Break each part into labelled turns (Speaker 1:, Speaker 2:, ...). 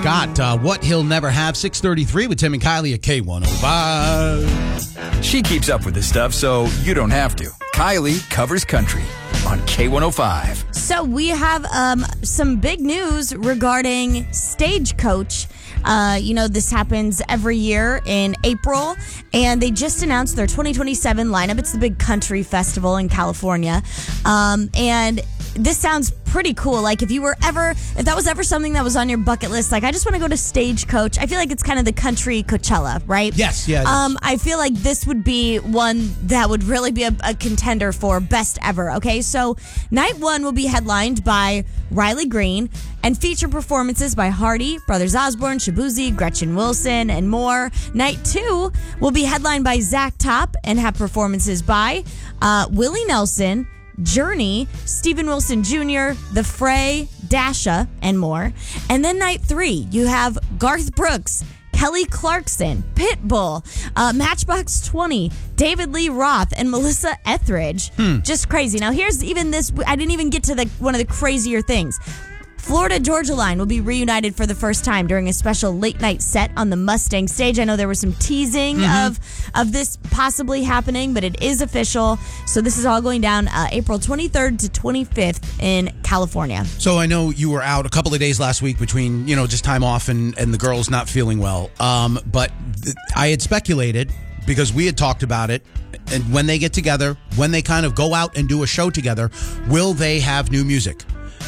Speaker 1: Scott. What he'll never have, 6:33 with Tim and Kylie at K105.
Speaker 2: She keeps up with this stuff, so you don't have to. Kylie covers country on K105.
Speaker 3: So we have some big news regarding Stagecoach. This happens every year in April, and they just announced their 2027 lineup. It's the big country festival in California. And this sounds pretty cool. Like if that was ever something that was on your bucket list, like I just want to go to Stagecoach. I feel like it's kind of the country Coachella, right?
Speaker 1: Yes, yeah.
Speaker 3: I feel like this would be one that would really be a contender for best ever. Okay, so night one will be headlined by Riley Green and feature performances by Hardy, Brothers Osborne, Shabuzi, Gretchen Wilson, and more. Night two will be headlined by Zach Top and have performances by Willie Nelson, Journey, Stephen Wilson Jr., The Fray, Dasha, and more. And then night three, you have Garth Brooks, Kelly Clarkson, Pitbull, Matchbox 20, David Lee Roth, and Melissa Etheridge. Just crazy. Now here's even this, I didn't even get to one of the crazier things. Florida Georgia Line will be reunited for the first time during a special late night set on the Mustang stage. I know there was some teasing of this possibly happening, but it is official. So this is all going down April 23rd to 25th in California.
Speaker 1: So I know you were out a couple of days last week between, just time off and the girls not feeling well. But I had speculated, because we had talked about it, and when they get together, when they kind of go out and do a show together, will they have new music?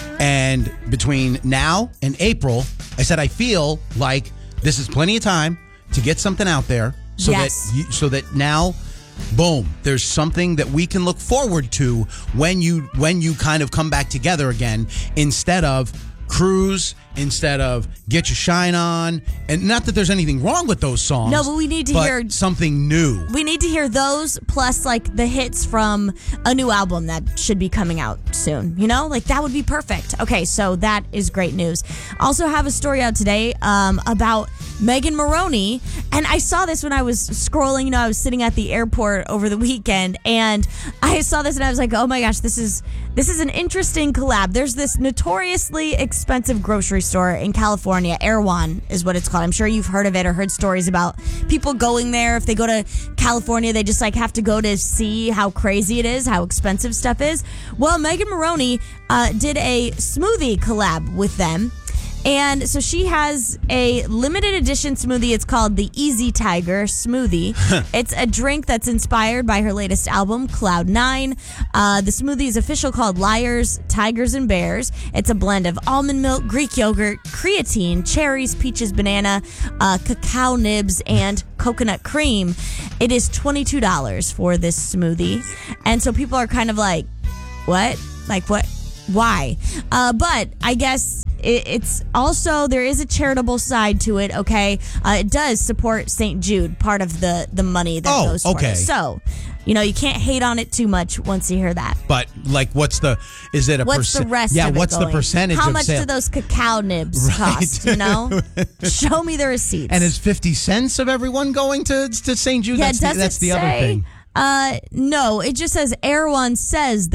Speaker 1: And between now and April, I said I feel like this is plenty of time to get something out there, so that now, boom, there's something that we can look forward to when you kind of come back together again, instead of cruise, instead of get your shine on. And not that there's anything wrong with those songs.
Speaker 3: No, but we need to hear
Speaker 1: something new.
Speaker 3: We need to hear those plus like the hits from a new album that should be coming out soon. Like that would be perfect. Okay, so that is great news. Also have a story out today about Megan Moroney, and I saw this when I was scrolling. I was sitting at the airport over the weekend, and I saw this, and I was like, "Oh my gosh, this is an interesting collab." There's this notoriously expensive grocery store in California. Erewhon is what it's called. I'm sure you've heard of it or heard stories about people going there. If they go to California, they just have to go to see how crazy it is, how expensive stuff is. Well, Megan Moroney did a smoothie collab with them. And so she has a limited edition smoothie. It's called the Easy Tiger Smoothie. It's a drink that's inspired by her latest album, Cloud9. The smoothie is official called Liars, Tigers, and Bears. It's a blend of almond milk, Greek yogurt, creatine, cherries, peaches, banana, cacao nibs, and coconut cream. It is $22 for this smoothie. And so people are kind of like, what? Like, what? Why? But I guess it's also, there is a charitable side to it, okay? It does support St. Jude, part of the money that goes for it. So, you can't hate on it too much once you hear that.
Speaker 1: But, what's the rest of it what's
Speaker 3: going?
Speaker 1: The percentage
Speaker 3: How
Speaker 1: of
Speaker 3: much
Speaker 1: sale?
Speaker 3: do those cacao nibs cost, Show me the receipts.
Speaker 1: And is 50 cents of everyone going to St. Jude?
Speaker 3: Yeah,
Speaker 1: That's the other thing.
Speaker 3: No, it just says Erewhon says